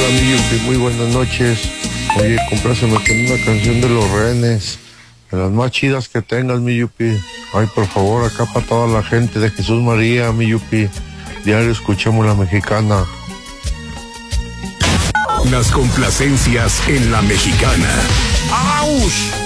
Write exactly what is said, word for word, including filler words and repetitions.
Hola, mi Yupi, muy buenas noches. Oye, compráceme con una canción de Los Rehenes, de las más chidas que tengas, mi Yupi. Ay, por favor, acá para toda la gente de Jesús María, mi Yupi. Diario escuchemos la mexicana. Las complacencias en la mexicana. ¡Auch!